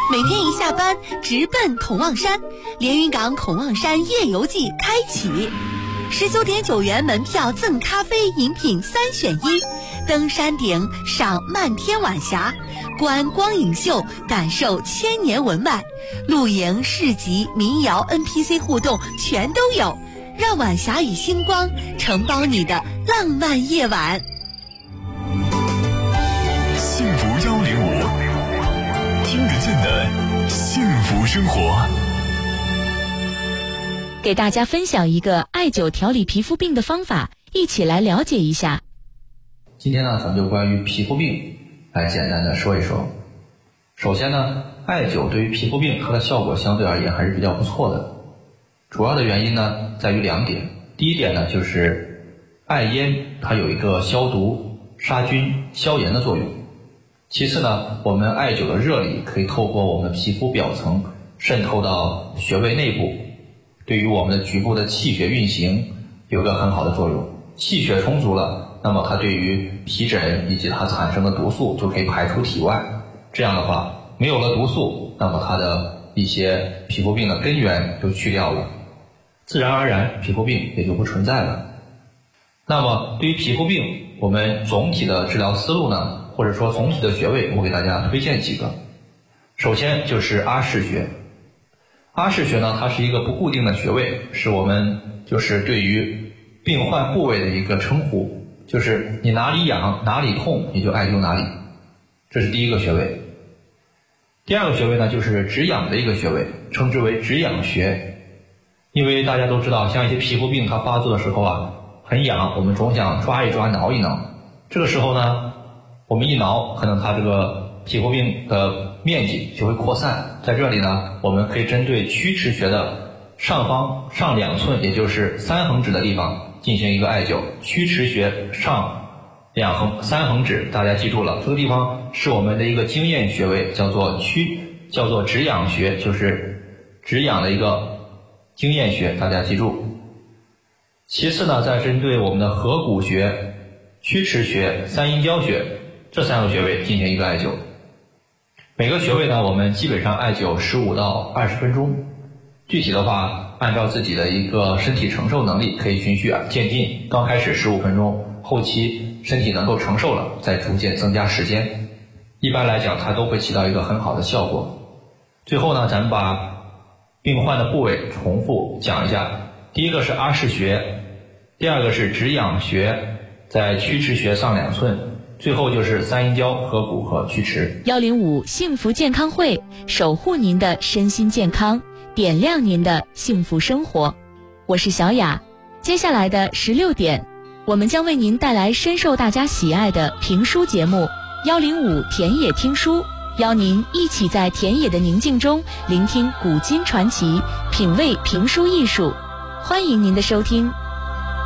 每天一下班直奔孔望山，连云港孔望山夜游季开启，19.9元门票赠咖啡饮品3选1，登山顶赏漫天晚霞，观光影秀感受千年文脉，露营市集民谣 NPC 互动全都有，让晚霞与星光承包你的浪漫夜晚。 幸福105，听得见的幸福生活。 给大家分享一个艾灸调理皮肤病的方法，一起来了解一下。 今天呢，咱们就关于皮肤病来简单的说一说。首先呢，艾灸对于皮肤病它的效果相对而言还是比较不错的。主要的原因呢在于2点。第一点呢，就是艾烟它有一个消毒、杀菌、消炎的作用。其次呢，我们艾灸的热力可以透过我们的皮肤表层渗透到穴位内部，对于我们的局部的气血运行有个很好的作用。气血充足了，那么它对于皮疹以及它产生的毒素就可以排出体外。这样的话，没有了毒素，那么它的一些皮肤病的根源就去掉了，自然而然皮肤病也就不存在了。那么对于皮肤病，我们总体的治疗思路呢，或者说总体的穴位，我给大家推荐几个。首先就是阿是穴。阿是穴呢，它是一个不固定的穴位，是我们就是对于病患部位的一个称呼，就是你哪里痒哪里痛你就艾灸哪里，这是第一个穴位。第二个穴位呢，就是止痒的一个穴位，称之为止痒穴。因为大家都知道，像一些皮肤病它发作的时候啊，很痒，我们总想抓一抓挠一挠，这个时候呢，我们一挠，可能它这个皮肤病的面积就会扩散。在这里呢，我们可以针对曲池穴的上方上2寸，也就是3横指的地方进行一个艾灸。曲池穴上3横指，大家记住了，这个地方是我们的一个经验穴位，叫做止痒穴，就是止痒的一个经验穴，大家记住。其次呢，再针对我们的合谷穴、曲池穴、三阴交穴这3个穴位进行一个艾灸。每个穴位呢，我们基本上艾灸15到20分钟。具体的话，按照自己的一个身体承受能力，可以循序渐进。刚开始15分钟，后期身体能够承受了，再逐渐增加时间。一般来讲，它都会起到一个很好的效果。最后呢，咱们把病患的部位重复讲一下。第一个是阿是穴，第二个是止痒穴，在曲池穴上2寸，最后就是三阴交、合谷和曲池。 105幸福健康会，守护您的身心健康，点亮您的幸福生活。我是小雅。接下来的16点，我们将为您带来深受大家喜爱的评书节目105田野听书，邀您一起在田野的宁静中聆听古今传奇，品味评书艺术。欢迎您的收听。